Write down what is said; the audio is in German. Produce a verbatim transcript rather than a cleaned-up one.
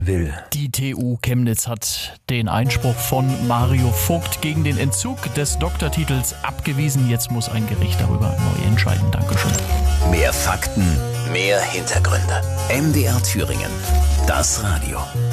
will. Die T U Chemnitz hat den Einspruch von Mario Vogt gegen den Entzug des Doktortitels abgewiesen. Jetzt muss ein Gericht darüber neu entscheiden. Dankeschön. Mehr Fakten, mehr Hintergründe. M D R Thüringen. Das Radio.